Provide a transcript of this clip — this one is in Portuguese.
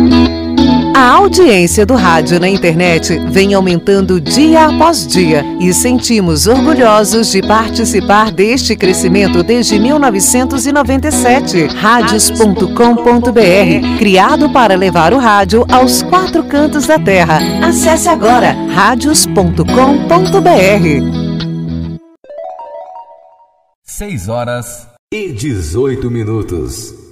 A audiência do rádio na internet vem aumentando dia após dia e sentimos orgulhosos de participar deste crescimento desde 1997. Radios.com.br, criado para levar o rádio aos 4 cantos da terra. Acesse agora radios.com.br. 6 horas e 18 minutos.